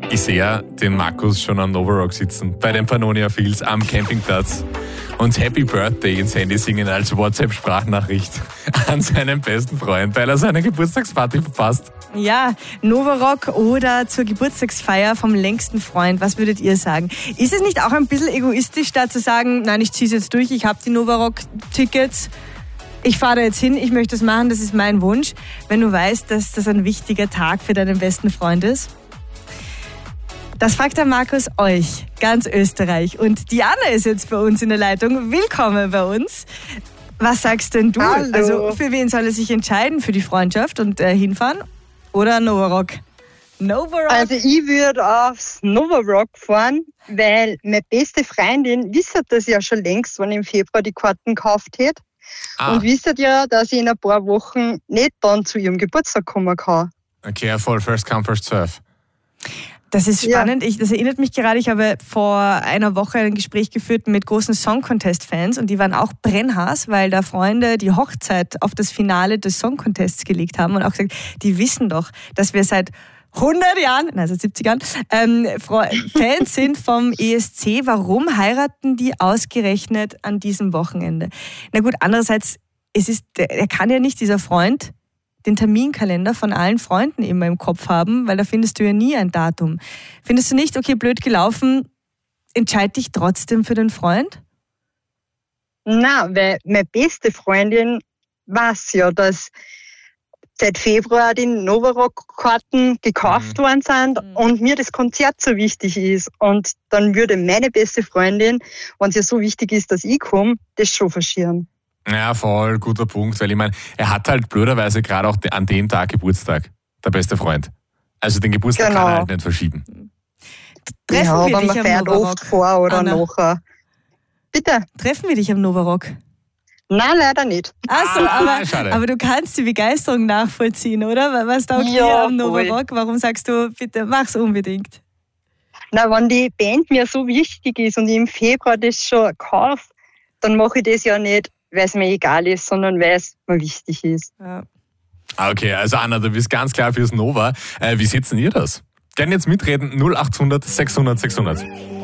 Ich sehe ja den Markus schon am Novarock sitzen, bei den Pannonia Fields am Campingplatz und Happy Birthday ins Handy singen als WhatsApp-Sprachnachricht an seinen besten Freund, weil er seine Geburtstagsparty verpasst. Ja, Novarock oder zur Geburtstagsfeier vom längsten Freund. Was würdet ihr sagen? Ist es nicht auch ein bisschen egoistisch, da zu sagen, nein, ich ziehe es jetzt durch, ich habe die Novarock-Tickets, ich fahre da jetzt hin, ich möchte das machen, das ist mein Wunsch, wenn du weißt, dass das ein wichtiger Tag für deinen besten Freund ist? Das fragt der Markus euch, ganz Österreich. Und Diana ist jetzt bei uns in der Leitung. Willkommen bei uns. Was sagst denn du? Hallo. Also für wen soll er sich entscheiden? Für die Freundschaft und hinfahren? Oder Novarock? Novarock? Also ich würde aufs Novarock fahren, weil meine beste Freundin wisst das ja schon längst, wann ich im Februar die Karten gekauft hätte. Und wisst ja, dass ich in ein paar Wochen nicht dann zu ihrem Geburtstag kommen kann. Okay, voll, first come, first serve. Das ist spannend. Das erinnert mich gerade, ich habe vor einer Woche ein Gespräch geführt mit großen Song-Contest-Fans und die waren auch brennhaß, weil da Freunde die Hochzeit auf das Finale des Song-Contests gelegt haben und auch gesagt, die wissen doch, dass wir seit 100 Jahren, nein, seit 70 Jahren, Fans sind vom ESC. Warum heiraten die ausgerechnet an diesem Wochenende? Na gut, andererseits, er kann ja nicht, dieser Freund, den Terminkalender von allen Freunden immer im Kopf haben, weil da findest du ja nie ein Datum. Findest du nicht, okay, blöd gelaufen, entscheid dich trotzdem für den Freund? Nein, weil meine beste Freundin weiß ja, dass seit Februar die Novarock-Karten gekauft worden sind und mir das Konzert so wichtig ist. Und dann würde meine beste Freundin, wenn es ja so wichtig ist, dass ich komme, das schon verschieren. Ja, voll, guter Punkt, weil ich meine, er hat halt blöderweise gerade auch an dem Tag Geburtstag, der beste Freund. Also den Geburtstag kann er halt nicht verschieben. Treffen wir aber dich man am fährt Novarock, oft vor oder Anna? nachher. Bitte? Treffen wir dich am Novarock? Nein, leider nicht. Achso, schade. aber du kannst die Begeisterung nachvollziehen, oder? Was taugt dir am Novarock? Warum sagst du, bitte mach's unbedingt? Na, wenn die Band mir so wichtig ist und ich im Februar das schon kaufe, dann mache ich das ja nicht, weil es mir egal ist, sondern weil es mir wichtig ist. Ja. Okay, also Anna, du bist ganz klar fürs Nova. Wie seht denn ihr das? Gerne jetzt mitreden, 0800 600 600.